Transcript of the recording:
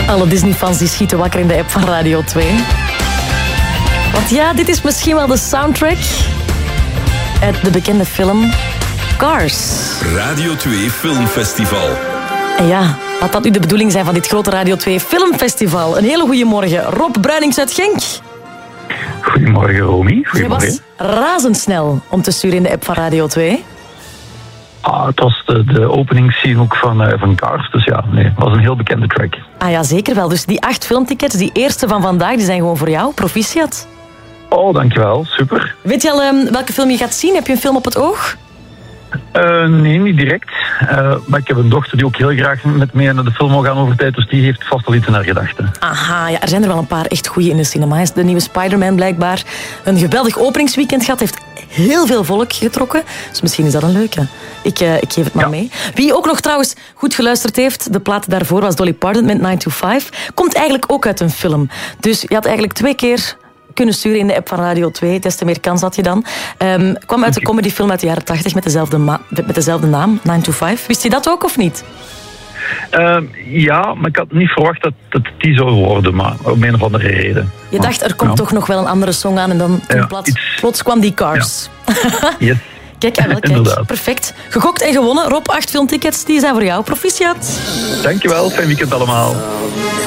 Alle Disney-fans die schieten wakker in de app van Radio 2. Want ja, dit is misschien wel de soundtrack uit de bekende film Cars. Radio 2 Filmfestival. En ja, laat dat nu de bedoeling zijn van dit grote Radio 2 Filmfestival. Een hele goede morgen. Rob Bruinings uit Genk. Goedemorgen, Romy. Goedemorgen. Je was razendsnel om te sturen in de app van Radio 2. Het was de openingsscene ook van Cars. Dus ja, nee, het was een heel bekende track. Ah ja, zeker wel. Dus die 8 filmtickets, die eerste van vandaag, die zijn gewoon voor jou. Proficiat. Oh, dankjewel. Super. Weet je al welke film je gaat zien? Heb je een film op het oog? Nee, niet direct. Maar ik heb een dochter die ook heel graag met mij naar de film wil gaan over tijd. Dus die heeft vast al iets in haar gedachten. Aha, ja, er zijn er wel een paar echt goeie in de cinema. De nieuwe Spider-Man blijkbaar een geweldig openingsweekend gehad. Heeft heel veel volk getrokken. Dus misschien is dat een leuke. Ik geef het maar mee. Wie ook nog trouwens goed geluisterd heeft, de plaat daarvoor was Dolly Parton met 9 to 5. Komt eigenlijk ook uit een film. Dus je had eigenlijk 2 keer kunnen sturen in de app van Radio 2. Des te meer kans had je dan. Kwam uit een comedyfilm uit de jaren 80 met dezelfde naam, 9 to 5. Wist je dat ook of niet? Ja, maar ik had niet verwacht dat het die zou worden, maar om een of andere reden. Je dacht, er komt toch nog wel een andere song aan en dan plots kwam die Cars. Yes. Kijk, perfect. Gegokt en gewonnen. Rob, 8 filmtickets, die zijn voor jou. Proficiat. Dankjewel, fijn weekend allemaal.